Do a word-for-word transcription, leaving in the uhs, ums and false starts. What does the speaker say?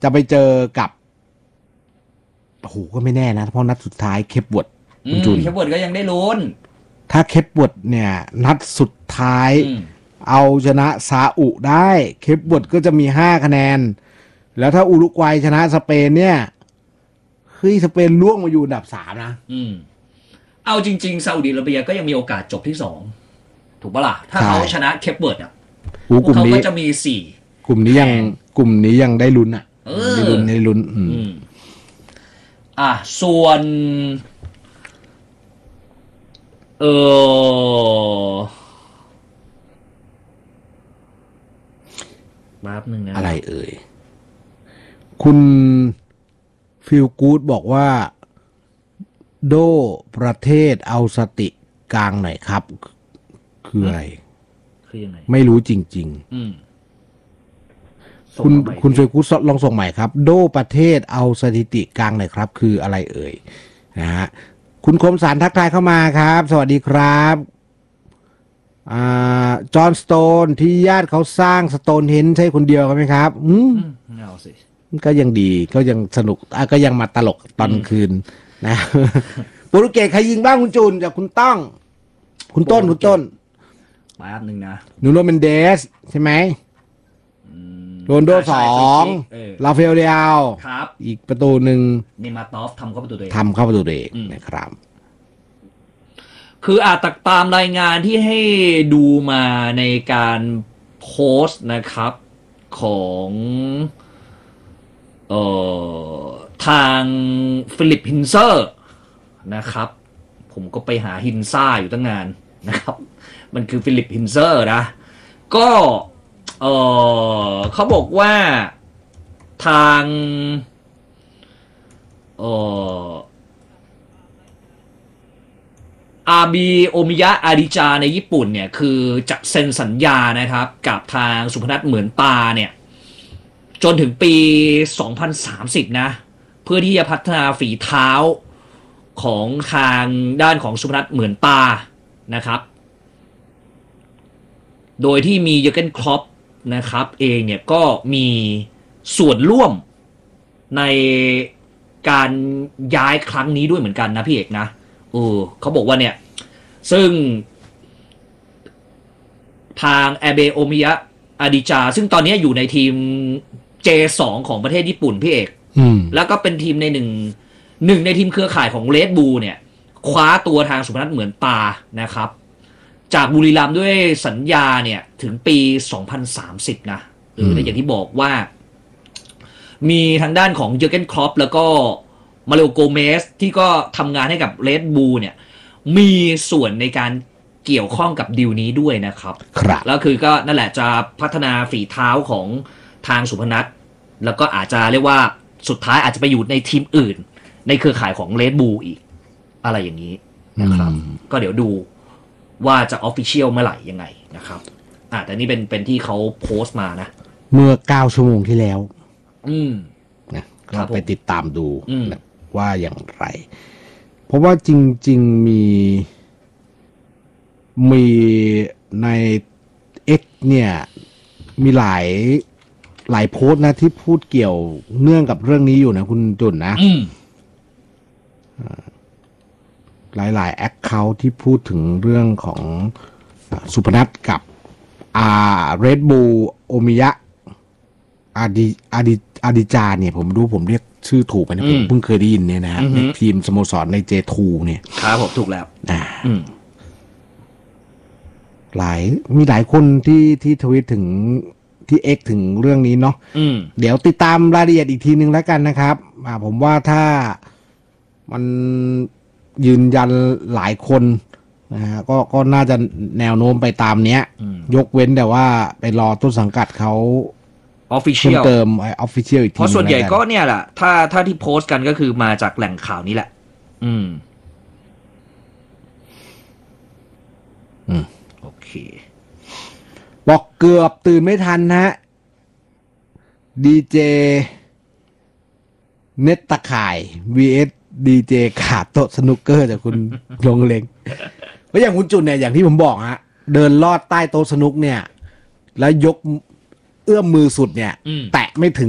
จะไปเจอกับโอ้โหก็ไม่แน่นะเพราะนัดสุดท้ายเคปวอร์ดคุณจุนเคปวอร์ดก็ยังได้ลุ้นถ้าเคปวอร์ดเนี่ยนัดสุดท้ายเอาชนะซาอุได้เคปวอร์ดก็จะมีห้าคะแนนแล้วถ้าอุรุกวัยชนะสเปนเนี่ยเฮ้ยสเปนล่วงมาอยู่อันดับสามนะอืมเอาจริงๆซาอุดิอาระเบียก็ยังมีโอกาสจบที่สองถูกปะล่ะถ้าเขาชนะเคปเวิร์ดอ่ะพวกเขาก็จะมีสี่กลุ่มนี้ยังกลุ่มนี้ยังได้ลุ้นอ่ะได้ลุ้นได้ลุ้นอืมอ่ะส่วนเออแป๊บนึงนะอะไรเอ่ยคุณฟิลกู๊ดบอกว่าโดประเทศเอาสติกลางหน่อยครับคืออะไรคือยังไงไม่รู้จริงๆคุณคุณฟิลกู๊ดลองส่งใหม่ครับโดประเทศเอาสถิติกลางหน่อยครับคืออะไรเอ่ยนะฮะคุณคมสารทักทายเข้ามาครับสวัสดีครับอ่าจอห์นสโตนที่ญาติเขาสร้างสโตนเฮนจ์ใช่คนเดียวกันไหมครับอืมเอาสิก็ยังดีก็ยังสนุกอ่ะก็ยังมาตลกตอนคืนนะโปรตุเกสใครยิงบ้างคุณจูนจากคุณต้องคุณต้นคุณต้นแป๊บนึงนะนูโนเมนเดสใช่ไหมโรนโดสองลาเฟลเดียลครับอีกประตูหนึ่งเนมาตอฟทำเข้าประตูตัวเองทำเข้าประตูตัวเองนะครับคืออาจตามรายงานที่ให้ดูมาในการโพสต์นะครับของเอ่อทางฟิลิปฮินเซอร์นะครับผมก็ไปหาฮินซ่าอยู่ตั้งนานนะครับมันคือฟิลิปฮินเซอร์นะก็เออเขาบอกว่าทางเอออาบีโอมิยะอาริจาในญี่ปุ่นเนี่ยคือจะเซ็นสัญญานะครับกับทางสุพนัทเหมือนตาเนี่ยจนถึงปีสองพันสามสิบนะเพื่อที่จะพัฒนาฝีเท้าของทางด้านของสุพนัทเหมือนตานะครับโดยที่มีเยอร์เกนคล็อปนะครับเองเนี่ยก็มีส่วนร่วมในการย้ายครั้งนี้ด้วยเหมือนกันนะพี่เอกนะเออเขาบอกว่าเนี่ยซึ่งทางแอเบโอมิยะอาดิจาซึ่งตอนนี้อยู่ในทีม เจ สอง ของประเทศญี่ปุ่นพี่เอกแล้วก็เป็นทีมในหนึ่งหนึ่งในทีมเครือข่ายของเรดบูลเนี่ยคว้าตัวทางสุพนัทเหมือนตานะครับจากบุรีรัมย์ด้วยสัญญาเนี่ยถึงปีสองพันสามสิบนะเออแต่อย่างที่บอกว่ามีทางด้านของเยอร์เกนคล็อปแล้วก็มาเลโอโกเมสที่ก็ทำงานให้กับเรดบูลเนี่ยมีส่วนในการเกี่ยวข้องกับดีลนี้ด้วยนะครับครับแล้วคือก็นั่นแหละจะพัฒนาฝีเท้าของทางสุพนัทแล้วก็อาจจะเรียกว่าสุดท้ายอาจจะไปอยู่ในทีมอื่นในเครือข่ายของเรดบูลอีกอะไรอย่างนี้นะครับก็เดี๋ยวดูว่าจะออฟฟิเชียลเมื่อไหร่ยังไงนะครับอ่าแต่นี่เป็นเป็นที่เขาโพสต์มานะเมื่อเก้าชั่วโมงที่แล้วอืมนะก็ไปติดตามดูนะว่าอย่างไรเพราะว่าจริงๆมีมีใน X เนี่ยมีหลายหลายโพสต์นะที่พูดเกี่ยวเนื่องกับเรื่องนี้อยู่นะคุณจุนนะหลายหลายแอคเคาท์ที่พูดถึงเรื่องของสุพนัทกับอาเรดบูโอมิยะอาดิอาดิอาดิจาเนี่ยผมดูผมเรียกชื่อถูกไหมนะผมเพิ่งเคยได้ยินเนี่ยนะฮะในทีมสโมสรใน เจ ทู เนี่ยครับผมถูกแล้วอ่าหลายมีหลายคนที่ที่ทวิตถึงที่ X ถึงเรื่องนี้เนาะเดี๋ยวติดตามรายละเอียดอีกทีนึงแล้วกันนะครับอ่าผมว่าถ้ามันยืนยันหลายคนนะฮะก็ก็น่าจะแนวโน้มไปตามเนี้ยยกเว้นแต่ว่าไปรอต้นสังกัดเขาออฟฟิเชียลเติมไอออฟฟิเชียลอีกทีเพราะส่วนใหญ่ก็เนี่ยแหละถ้าถ้าที่โพสต์กันก็คือมาจากแหล่งข่าวนี้แหละอืมอืมโอเคบอกเกือบตื่นไม่ทันนะฮะดีเจเน็ตตะข่าย วี เอส ดีเจขาโต๊ะสนุกเกอร์จากคุณลงเล็งเพราะอย่างคุณจุนเนี่ยอย่างที่ผมบอกฮะเดินลอดใต้โต๊ะสนุกเนี่ยแล้วยกเอื้อมมือสุดเนี่ยแตะไม่ถึง